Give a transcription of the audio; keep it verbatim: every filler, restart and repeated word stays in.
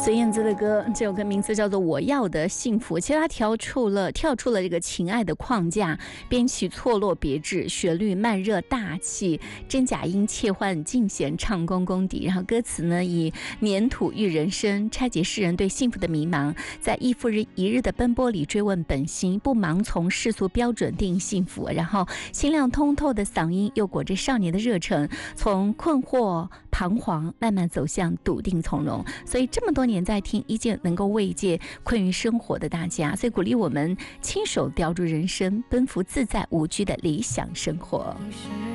孙燕姿的歌，这首歌名字叫做《我要的幸福》。其实它跳出了跳出了这个情爱的框架，编曲错落别致，旋律慢热大气，真假音切换尽显唱功功底。然后歌词呢，以粘土喻人生，拆解世人对幸福的迷茫，在一复日一日的奔波里追问本心，不盲从世俗标准定义幸福。然后清亮通透的嗓音又裹着少年的热忱，从困惑彷徨慢慢走向笃定从容。所以这么多年在听，依旧能够慰藉困于生活的大家，所以鼓励我们亲手雕琢人生，奔赴自在无拘的理想生活。